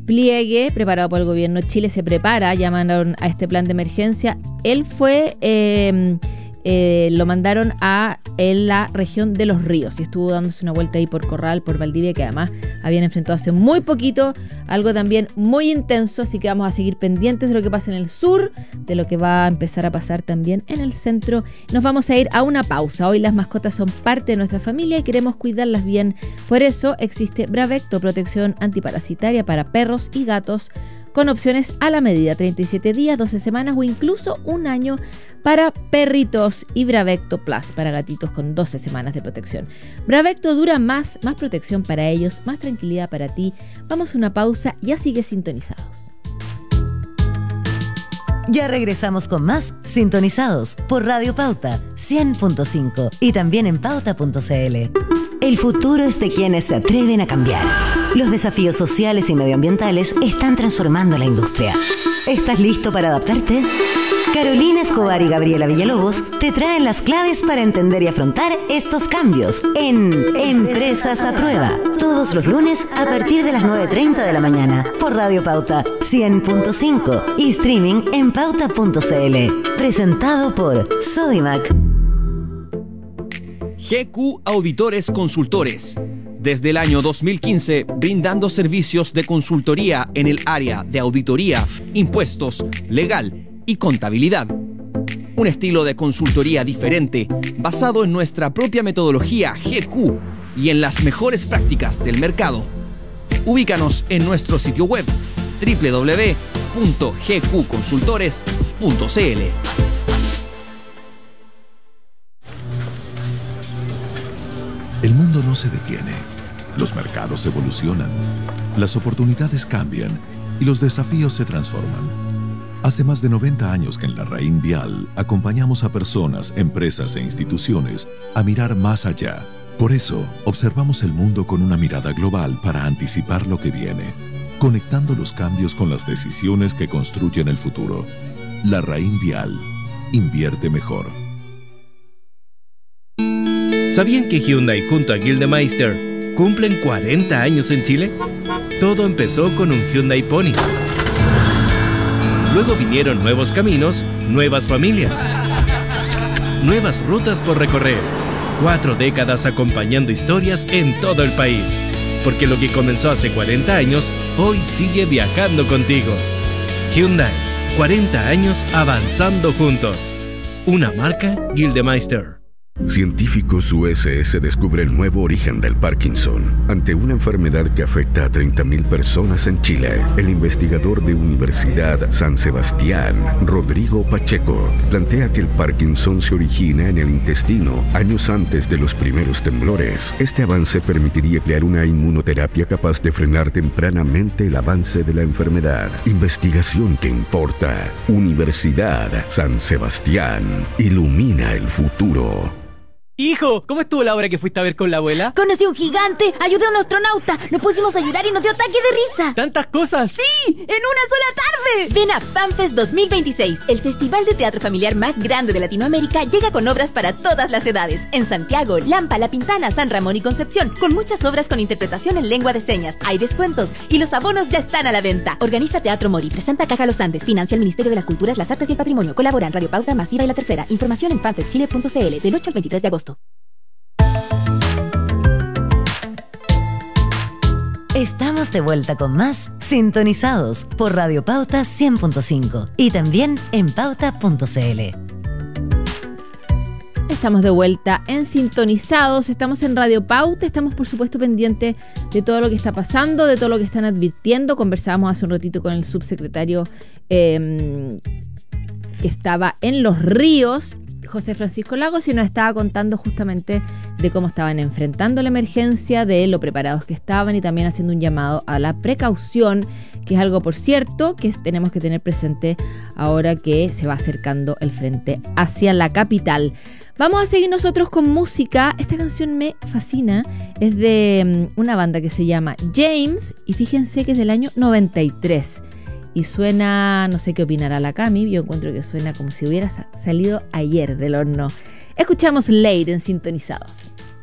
despliegue preparado por el gobierno de Chile. Se prepara, llamaron a este plan de emergencia. Él fue... lo mandaron en la región de Los Ríos y estuvo dándose una vuelta ahí por Corral, por Valdivia, que además habían enfrentado hace muy poquito algo también muy intenso, así que vamos a seguir pendientes de lo que pasa en el sur, de lo que va a empezar a pasar también en el centro. Nos vamos a ir a una pausa. Hoy las mascotas son parte de nuestra familia y queremos cuidarlas bien. Por eso existe Bravecto, protección antiparasitaria para perros y gatos, con opciones a la medida, 37 días, 12 semanas o incluso un año para perritos, y Bravecto Plus para gatitos con 12 semanas de protección. Bravecto dura más protección para ellos, más tranquilidad para ti. Vamos a una pausa, ya sigue sintonizados. Ya regresamos con más Sintonizados por Radio Pauta 100.5 y también en pauta.cl. El futuro es de quienes se atreven a cambiar. Los desafíos sociales y medioambientales están transformando la industria. ¿Estás listo para adaptarte? Carolina Escobar y Gabriela Villalobos te traen las claves para entender y afrontar estos cambios en Empresas a Prueba. Todos los lunes a partir de las 9:30 de la mañana por Radio Pauta 100.5 y streaming en pauta.cl. Presentado por Sodimac. GQ Auditores Consultores. Desde el año 2015, brindando servicios de consultoría en el área de auditoría, impuestos, legal y contabilidad. Un estilo de consultoría diferente, basado en nuestra propia metodología GQ y en las mejores prácticas del mercado. Ubícanos en nuestro sitio web www.gqconsultores.cl. El mundo no se detiene. Los mercados evolucionan, las oportunidades cambian y los desafíos se transforman. Hace más de 90 años que en la Raín Vial acompañamos a personas, empresas e instituciones a mirar más allá. Por eso, observamos el mundo con una mirada global para anticipar lo que viene, conectando los cambios con las decisiones que construyen el futuro. La Raín Vial. Invierte mejor. ¿Sabían que Hyundai junto a Gildemeister cumplen 40 años en Chile? Todo empezó con un Hyundai Pony. Luego vinieron nuevos caminos, nuevas familias, nuevas rutas por recorrer. 4 décadas acompañando historias en todo el país. Porque lo que comenzó hace 40 años, hoy sigue viajando contigo. Hyundai, 40 años avanzando juntos. Una marca Gildemeister. Científicos USS descubre el nuevo origen del Parkinson. Ante una enfermedad que afecta a 30.000 personas en Chile, el investigador de Universidad San Sebastián, Rodrigo Pacheco, plantea que el Parkinson se origina en el intestino años antes de los primeros temblores. Este avance permitiría crear una inmunoterapia capaz de frenar tempranamente el avance de la enfermedad. Investigación que importa. Universidad San Sebastián. Ilumina el futuro. Hijo, ¿cómo estuvo la obra que fuiste a ver con la abuela? Conocí a un gigante, ayudé a un astronauta, nos pusimos a llorar y nos dio ataque de risa. ¿Tantas cosas? ¡Sí! ¡En una sola tarde! Ven a FanFest 2026, el festival de teatro familiar más grande de Latinoamérica. Llega con obras para todas las edades. En Santiago, Lampa, La Pintana, San Ramón y Concepción, con muchas obras con interpretación en lengua de señas. Hay descuentos y los abonos ya están a la venta. Organiza Teatro Mori, presenta Caja Los Andes, financia el Ministerio de las Culturas, las Artes y el Patrimonio. Colaboran Radio Pauta, Masiva y La Tercera. Información en fanfestchile.cl del 8 al 23 de agosto. Estamos de vuelta con más Sintonizados por Radio Pauta 100.5 y también en pauta.cl. Estamos de vuelta en Sintonizados, estamos en Radio Pauta, estamos por supuesto pendientes de todo lo que está pasando, de todo lo que están advirtiendo. Conversábamos hace un ratito con el subsecretario que estaba en Los Ríos, José Francisco Lagos, y nos estaba contando justamente de cómo estaban enfrentando la emergencia, de lo preparados que estaban y también haciendo un llamado a la precaución, que es algo, por cierto, que tenemos que tener presente ahora que se va acercando el frente hacia la capital. Vamos a seguir nosotros con música. Esta canción me fascina, es de una banda que se llama James y fíjense que es del año 93. Y suena, no sé qué opinará la Cami, yo encuentro que suena como si hubiera salido ayer del horno. Escuchamos Late en Sintonizados.